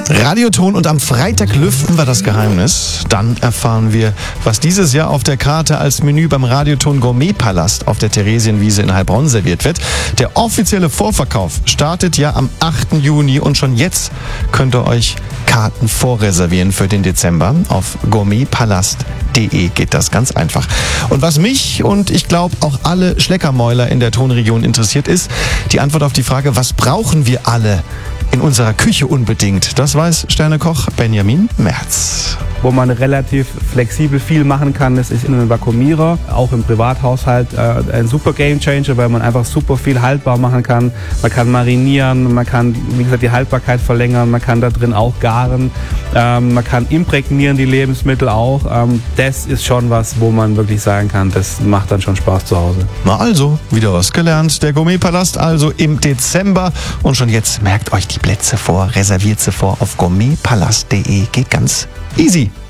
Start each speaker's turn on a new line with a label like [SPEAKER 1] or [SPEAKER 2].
[SPEAKER 1] Radioton und am Freitag lüften wir das Geheimnis. Dann erfahren wir, was dieses Jahr auf der Karte als Menü beim Radioton Gourmet-Palast auf der Theresienwiese in Heilbronn serviert wird. Der offizielle Vorverkauf startet ja am 8. Juni und schon jetzt könnt ihr euch Karten vorreservieren für den Dezember. Auf gourmetpalast.de geht das ganz einfach. Und was mich und ich glaube auch alle Schleckermäuler in der Tonregion interessiert, ist die Antwort auf die Frage, was brauchen wir alle in unserer Küche unbedingt? Das weiß Sternekoch Benjamin Merz.
[SPEAKER 2] Wo man relativ flexibel viel machen kann, das ist in einem Vakuumierer, auch im Privathaushalt ein super Gamechanger, weil man einfach super viel haltbar machen kann. Man kann marinieren, man kann, wie gesagt, die Haltbarkeit verlängern, man kann da drin auch garen, man kann imprägnieren die Lebensmittel auch. Das ist schon was, wo man wirklich sagen kann, das macht dann schon Spaß zu Hause.
[SPEAKER 1] Na also, wieder was gelernt. Der Gourmetpalast also im Dezember. Und schon jetzt merkt euch die Plätze vor, reserviert sie vor auf gourmetpalast.de. Geht ganz easy.